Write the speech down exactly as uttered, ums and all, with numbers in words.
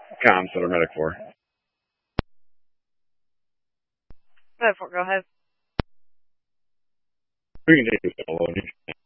comms that are medic for. Go ahead, go ahead. We can take this alone.